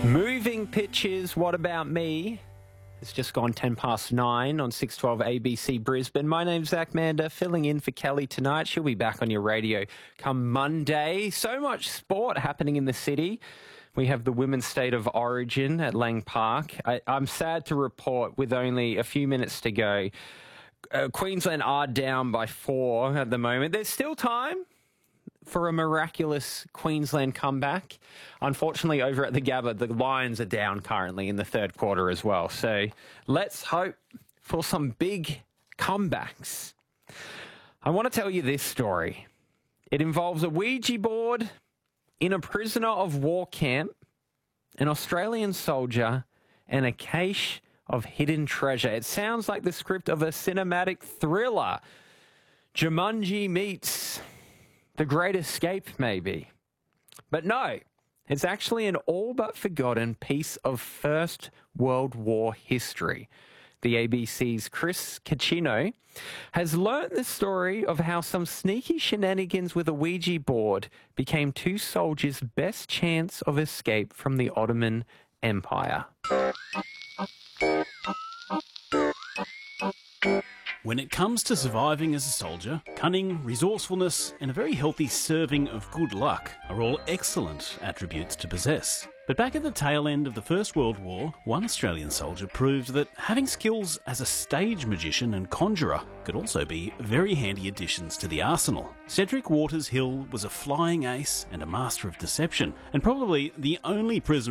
Moving pitches, what about me? It's just gone 10 past 9 on 612 ABC Brisbane. My name's Zach Mander, filling in for Kelly tonight. She'll be back on your radio come Monday. So much sport happening in the city. We have the Women's State of Origin at Lang Park. I'm sad to report, with only a few minutes to go, Queensland are down by 4 at the moment. There's still time for a miraculous Queensland comeback. Unfortunately, over at the Gabba, the Lions are down currently in the third quarter as well. So let's hope for some big comebacks. I want to tell you this story. It involves a Ouija board in a prisoner of war camp, an Australian soldier, and a cache of hidden treasure. It sounds like the script of a cinematic thriller. Jumanji meets The Great Escape, maybe. But no, it's actually an all but forgotten piece of First World War history. The ABC's Chris Cacchino has learnt the story of how some sneaky shenanigans with a Ouija board became two soldiers' best chance of escape from the Ottoman Empire. When it comes to surviving as a soldier, cunning, resourcefulness, and a very healthy serving of good luck are all excellent attributes to possess. But back at the tail end of the First World War, one Australian soldier proved that having skills as a stage magician and conjurer could also be very handy additions to the arsenal. Cedric Waters Hill was a flying ace and a master of deception, and probably the only prisoner